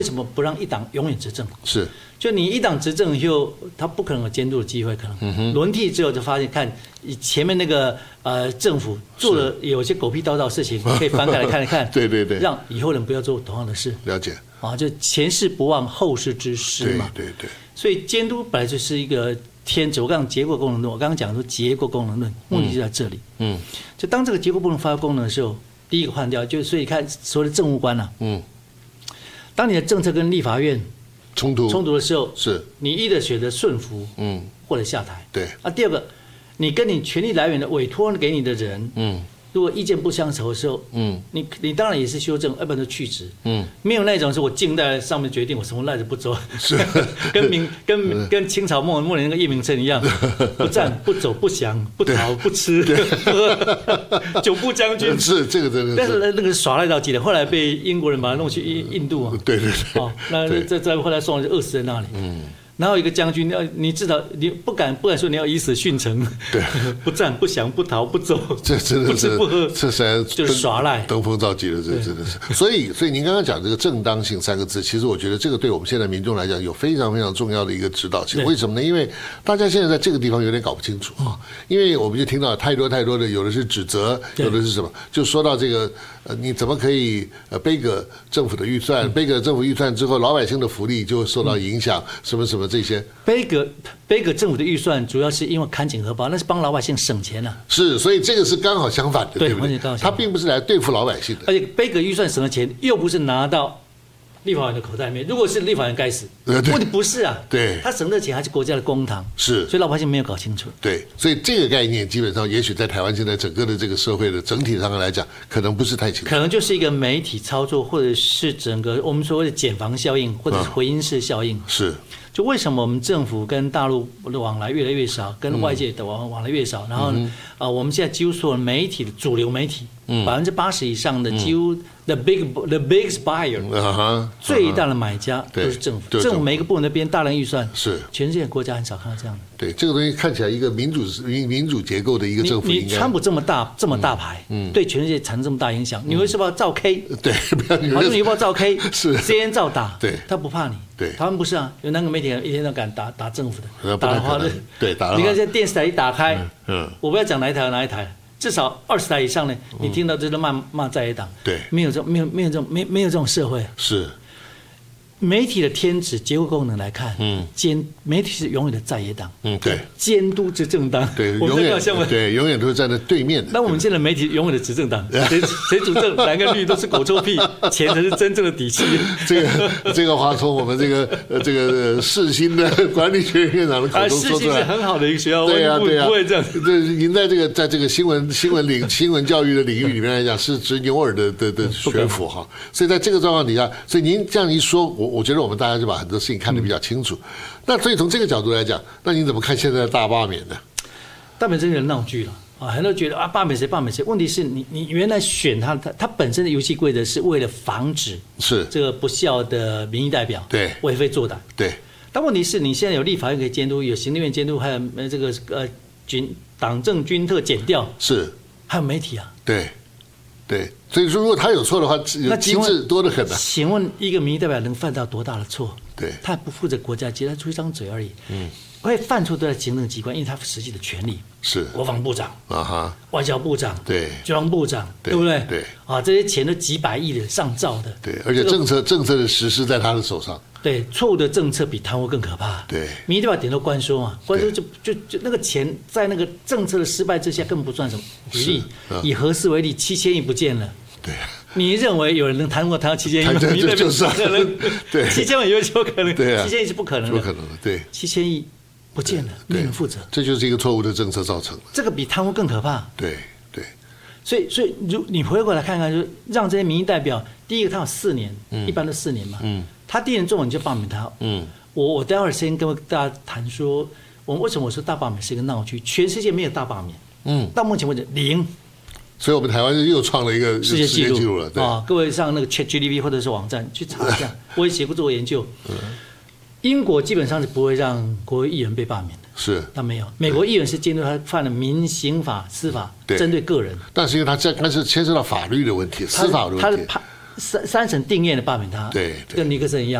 为什么不让一党永远执政？ 是， 就你一党执政以后，他不可能有监督的机会，可能轮替之后就发现，看前面那个政府做了有些狗屁倒灶的事情，可以翻开来看一看。 对对对， 让以后人不要做同样的事。 了解。 啊，就前事不忘后事之师嘛。 对对对。 所以监督本来就是一个天职。我刚刚结构功能论，我刚刚讲说结构功能论，目的就在这里。就当这个结构不能发挥功能的时候，第一个换掉，就所以看所谓的政务官啊。当你的政策跟立法院冲突的时候，是你一的选择顺服，或者下台。对。第二个，你跟你权力来源的委托给你的人，如果意见不相投的时候，你当然也是修正，要不然就去职。没有那种是我静在上面决定，我什么赖着不走，是跟清朝末年那个叶明琛一样，不战不走不降不逃不吃，九部将军是这个真的。 但是那个耍赖到极点，后来被英国人把他弄去印度啊。 对对对。 哦，那再后来送饿死在那里。然后一个将军，你至少你不敢说你要以死殉城，对，不战不降不逃不走， 这真的是不吃不喝， 这实在就是耍赖， 登峰造极了，这真的是。所以您刚刚讲这个正当性3个字，其实我觉得这个对我们现在民众来讲有非常非常重要的一个指导性。为什么呢？因为大家现在在这个地方有点搞不清楚啊，因为我们就听到太多太多的，有的是指责，有的是什么，就说到这个你怎么可以背个政府的预算，背个政府预算之后，老百姓的福利就受到影响，什么什么这些。 背个政府的预算，主要是因为看紧荷包，那是帮老百姓省钱啊。 是，所以这个是刚好相反的，对不对？他并不是来对付老百姓的。 而且背个预算省了钱，又不是拿到立法院的口袋里面。如果是立法院该死，问题不是啊。对，他省的钱还是国家的公帑，是，所以老百姓没有搞清楚。对， 所以这个概念基本上，也许在台湾现在整个的这个社会的整体上来讲，可能不是太清楚。 可能就是一个媒体操作，或者是整个我们所谓的减房效应，或者是回音式效应。是。就为什么我们政府跟大陆的往来越来越少，跟外界的往来越少，然后我们现在几乎所有媒体的主流媒体，80%以上的几乎 the biggest buyer， 最大的买家都是政府，政府每一个部门都编大量预算，是全世界国家很少看到这样的。 对，这个东西看起来一个民主结构的一个政府应该， 你川普这么大牌，对全世界产生这么大影响，纽约时报照 K， 对，华盛顿邮报照 K， 是 CNN 照打，对，他不怕你。对，台湾不是啊，有哪个媒体一天到敢打政府的，打的话，对，打的话，你看现在电视台一打开，我不要讲哪一台，至少20台以上呢，你听到这都骂在野党，对，没有这种社会，是。媒体的天职结构功能来看，媒体是永远的在野党，对，监督执政党，对， 永远都是站在对面的。 那我们现在媒体永远的执政党，谁主政，蓝跟绿都是狗臭屁，钱才是真正的底气。 这个话从我们这个世新的管理学院院长的口中说出来， 世新是很好的一个学校，对啊，不会这样。 这您在这个新闻教育的领域里面来讲，是执牛耳的学府哈。所以在这个状况底下，所以您这样一说，我觉得我们大家就把很多事情看得比较清楚。那所以从这个角度来讲，那你怎么看现在的大罢免呢？ 大罢免真的闹剧了啊！很多人觉得罢免谁罢免谁，问题是你原来选他本身的游戏规则是为了防止是这个不孝的民意代表对为非作歹对。但问题是你现在有立法院可以监督，有行政院监督，还有这个党政军特检调是，还有媒体啊对。对，所以说如果他有错的话，那机制多得很啊。请问一个民意代表能犯到多大的错？对，他不负责国家，只他出一张嘴而已。会犯错都在行政机关，因为他实际的权利是国防部长外交部长对，国防部长对不对？对啊，这些钱都几百亿的上兆的。对，而且政策的实施在他的手上。对，错误的政策比贪污更可怕。对，民意代表点到关说嘛，关说就那个钱在那个政策的失败之下根本不算什么。举例，以核四为例，7000亿不见了。对。你认为有人能贪到7000亿吗？就是不可能。对，7000万以为就可能，对啊，7000亿是不可能的，不可能的。对，7000亿不见了，没人负责。这就是一个错误的政策造成的。这个比贪污更可怕。对对。所以你回过来看看，就让这些民意代表，第一个他有4年，一般都4年嘛。他第一年做完就罢免他。我待会儿先跟大家谈说，我们为什么我说大罢免是一个闹剧？全世界没有大罢免。到目前为止0。所以我们台湾又创了一个世界纪录了。对啊，各位上那个 ChatGPT 或者是网站去查一下，我也写过做过研究。英国基本上是不会让国会议员被罢免的。是，那没有。美国议员是监督他犯了民刑法、司法，针对个人。但是因为他这是牵涉到法律的问题、司法的问题。 三审定谳的罢免他， 对， 跟尼克森一样。